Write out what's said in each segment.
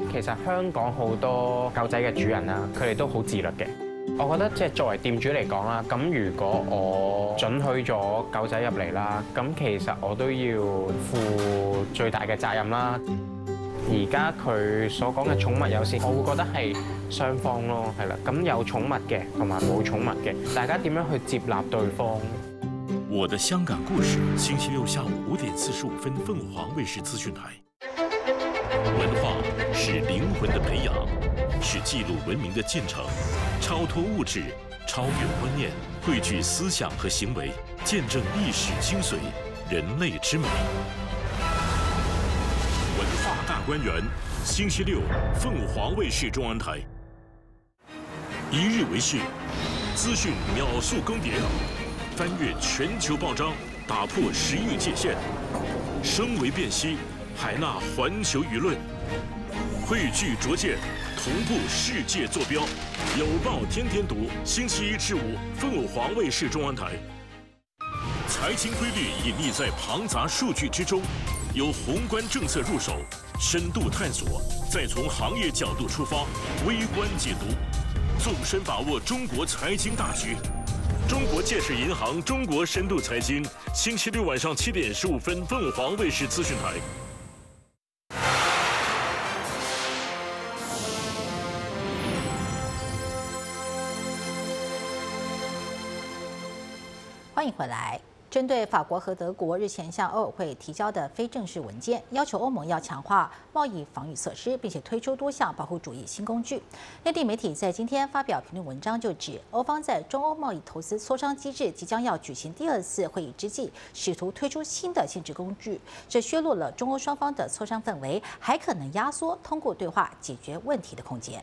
其實香港好多狗仔嘅主人啦，佢哋都好自律嘅。我覺得即係作為店主嚟講啦，咁如果我准許咗狗仔入嚟啦，咁其實我都要負最大嘅責任啦。而家佢所講嘅寵物友善，我會覺得係雙方咯，係啦。咁有寵物嘅同埋冇寵物嘅，大家點樣去接納對方？ 我的香港故事，星期六下午5點45分，鳳凰衛視資訊台。文化是靈魂的培養，是記錄文明的進程，超脫物質，超越觀念，匯聚思想和行為，見證歷史精髓，人類之美。文化大觀園，星期六，鳳凰衛視中央台。一日為視，資訊秒速更迭，翻越全球報章，打破時域界限，升維辨析，海納環球輿論，匯聚拙見，同步世界坐標。有報天天讀，星期一至五，鳳凰衛視中央台。財經規律隱匿在龐雜數據之中，由宏觀政策入手，深度探索，再從行業角度出發，微觀解讀，縱深把握中國財經大局。中國建設銀行中國深度財經，星期六晚上7點15分，鳳凰衛視資訊台。 欢迎回来。针对法国和德国日前向欧委会提交的非正式文件，要求欧盟要强化贸易防御措施，并且推出多项保护主义新工具。内地媒体在今天发表评论文章，就指欧方在中欧贸易投资磋商机制即将要举行第2次会议之际，试图推出新的限制工具，这削弱了中欧双方的磋商氛围，还可能压缩通过对话解决问题的空间。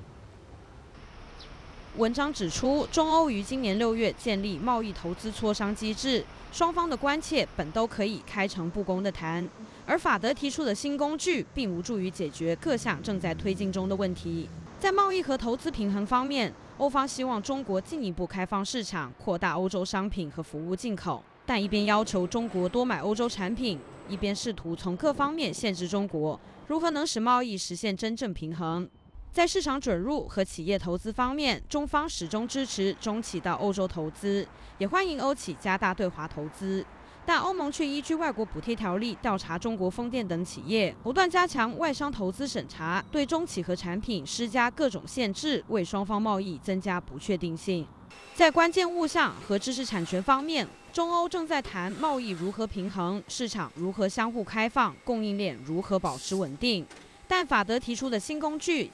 文章指出，中欧于今年6月建立贸易投资磋商机制，双方的关切本都可以开诚布公的谈，而法德提出的新工具并无助于解决各项正在推进中的问题。在贸易和投资平衡方面，欧方希望中国进一步开放市场，扩大欧洲商品和服务进口，但一边要求中国多买欧洲产品，一边试图从各方面限制中国，如何能使贸易实现真正平衡？在市场准入和企业投资方面，中方始终支持中企到欧洲投资，也欢迎欧企加大对华投资。但欧盟却依据外国补贴条例调查中国风电等企业，不断加强外商投资审查，对中企和产品施加各种限制，为双方贸易增加不确定性。在关键物项和知识产权方面，中欧正在谈贸易如何平衡，市场如何相互开放，供应链如何保持稳定。但法德提出的新工具